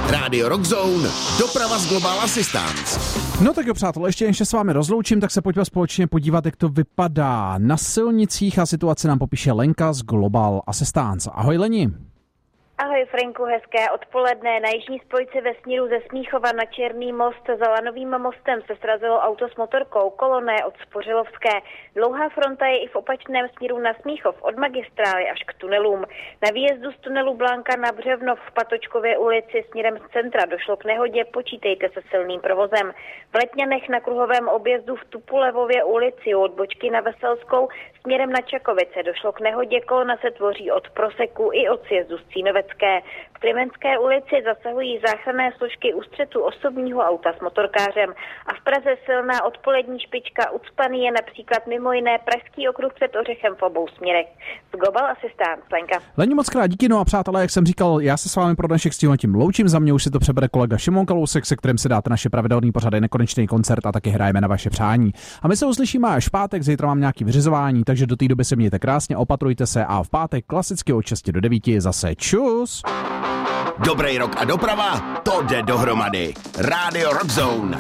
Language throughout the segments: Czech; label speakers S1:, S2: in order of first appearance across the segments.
S1: Rádio Rockzone, doprava z Global Assistance.
S2: No tak jo, přátelé, ještě než se s vámi rozloučím, tak se pojďme společně podívat, jak to vypadá na silnicích a situaci nám popíše Lenka z Global Assistance. Ahoj Leni.
S3: Ahoj Franku, hezké odpoledne. Na jižní spojce ve směru ze Smíchova na Černý most za Lanovým mostem se srazilo auto s motorkou, koloné od Spořilovské. Dlouhá fronta je i v opačném směru na Smíchov, od magistrály až k tunelům. Na výjezdu z tunelu Blanka na Břevnov v Patočkově ulici směrem z centra došlo k nehodě, počítejte se silným provozem. V Letňanech na kruhovém objezdu v Tupulevově ulici od bočky na Veselskou směrem na Čakovice došlo k nehodě, kolona se tvoří od Proseku i od sjezdu z Cínovecké. V Klimenské ulici zasahují záchranné složky u střetu osobního auta s motorkářem a v Praze silná odpolední špička. Ucpaný je například mimo jiné Pražský okruh před Ořechem v obou směrech. Z Global Assistance, Lenka.
S2: Leni, moc krát díky, no a přátelé, jak jsem říkal, já se s vámi pro dnešek s tím loučím, za mě už si to přebere kolega Šimon Kalousek, se kterým si dáte naše pravidelný pořady Nekonečný koncert a taky hrajeme na vaše přání. A my se uslyšíme až v pátek, zítra mám nějaký vyřizování, takže do té doby se mějte krásně, opatrujte se a v pátek klasicky od 6 do 9 zase čus.
S1: Dobrý rok a doprava, to jde dohromady. Rádio Rockzone.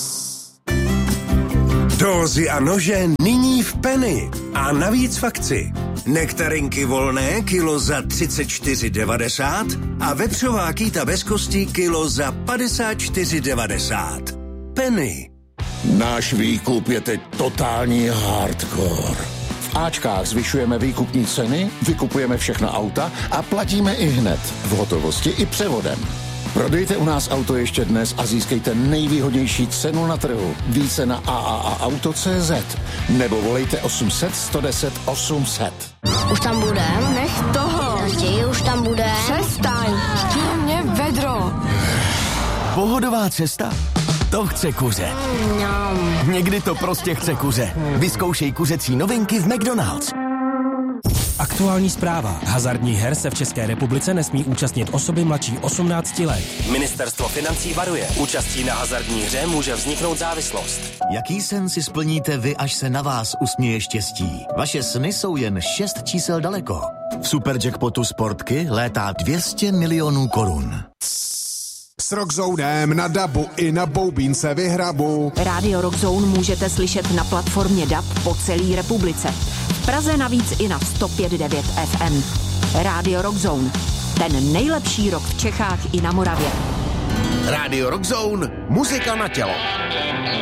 S4: Dózy a nože nyní v Penny. A navíc v akci. Nektarinky volné kilo za 34,90 a vepřová kýta bez kostí kilo za 54,90. Penny.
S5: Náš výkup je teď totální hardcore. V Ačkách zvyšujeme výkupní ceny, vykupujeme všechna auta a platíme i hned, v hotovosti i převodem. Prodejte u nás auto ještě dnes a získejte nejvýhodnější cenu na trhu. Více na AAAauto.cz nebo volejte 800 110 800.
S6: Už tam budem?
S7: Nech toho.
S6: Raději už tam bude.
S7: Přestaň. Chtěl mě vedro.
S8: Pohodová cesta? To chce kuře. Někdy to prostě chce kuře. Vyzkoušej kuřecí novinky v McDonald's.
S9: Aktuální zpráva. Hazardních her se v České republice nesmí účastnit osoby mladší 18 let. Ministerstvo financí varuje. Účastí na hazardní hře může vzniknout závislost.
S10: Jaký sen si splníte vy, až se na vás usměje štěstí? Vaše sny jsou jen 6 čísel daleko. V Superjackpotu Sportky létá 200 milionů korun.
S11: S Rockzonem na dabu i na boubínce vyhrabu.
S12: Rádio Rockzone můžete slyšet na platformě DAB po celé republice. V Praze navíc i na 105.9 FM. Rádio Rockzone. Ten nejlepší rock v Čechách i na Moravě.
S1: Rádio Rockzone, muzika na tělo.